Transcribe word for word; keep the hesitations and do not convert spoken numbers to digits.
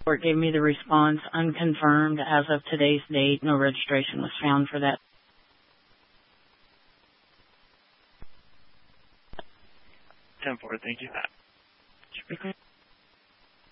Court gave me the response, unconfirmed as of today's date. No registration was found for that. ten four, thank you.